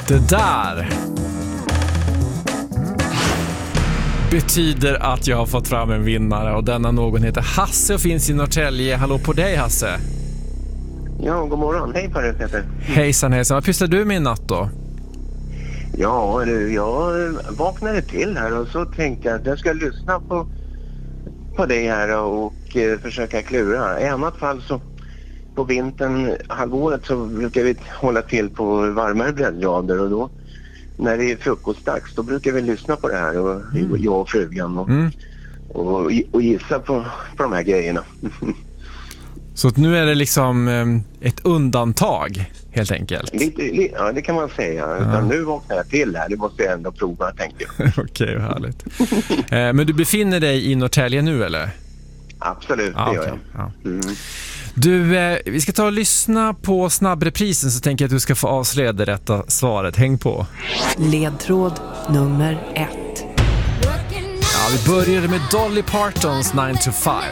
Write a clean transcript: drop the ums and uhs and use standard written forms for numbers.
Det där betyder att jag har fått fram en vinnare, och denna någon heter Hasse och finns i Norrtälje. Hallå på dig, Hasse. Ja, god morgon. Hej Per Peter. Hejsan, hejsan. Vad pysslar du med i natt då? Ja, jag vaknade till här och så tänkte jag att jag ska lyssna på dig här och försöka klura. I annat fall så på vintern, halvåret, så brukar vi hålla till på varmare breddgrader, och då när det är frukostdags då brukar vi lyssna på det här, och jag och frugan och gissa på de här grejerna. Så nu är det liksom ett undantag helt enkelt. Ja, det kan man säga. Utan nu vaknar jag till här, det måste jag ändå prova, tänkte jag. Okej, vad härligt. Men du befinner dig i Norrtälje nu, eller? Absolut, det gör jag. Ja. Du, vi ska ta och lyssna på snabbreprisen, så tänker jag att du ska få avslöja det rätta svaret. Häng på. Ledtråd nummer 1. Ja, vi började med Dolly Partons 9 to 5.